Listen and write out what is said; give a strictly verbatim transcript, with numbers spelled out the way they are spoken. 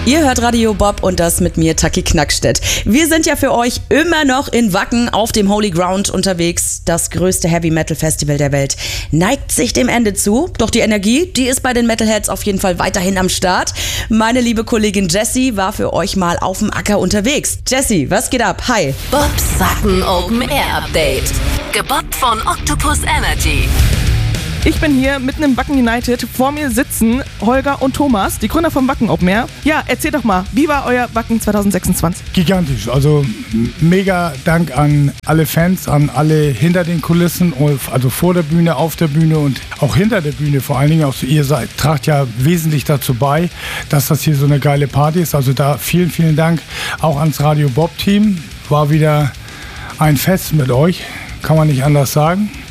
Ihr hört Radio Bob und das mit mir, Taki Knackstedt. Wir sind ja für euch immer noch in Wacken auf dem Holy Ground unterwegs. Das größte Heavy-Metal-Festival der Welt neigt sich dem Ende zu. Doch die Energie, die ist bei den Metalheads auf jeden Fall weiterhin am Start. Meine liebe Kollegin Jessie war für euch mal auf dem Acker unterwegs. Jessie, was geht ab? Hi. Bobs Wacken Open Air Update. Gebobbt von Octopus Energy. Ich bin hier mitten im Wacken United. Vor mir sitzen Holger und Thomas, die Gründer vom Wacken Open Air. Ja, erzählt doch mal, wie war euer Wacken zwanzig sechsundzwanzig? Gigantisch, also mega Dank an alle Fans, an alle hinter den Kulissen, also vor der Bühne, auf der Bühne und auch hinter der Bühne vor allen Dingen. Auch ihr seid, tragt ja wesentlich dazu bei, dass das hier so eine geile Party ist. Also da vielen, vielen Dank auch ans Radio Bob Team. War wieder ein Fest mit euch, kann man nicht anders sagen.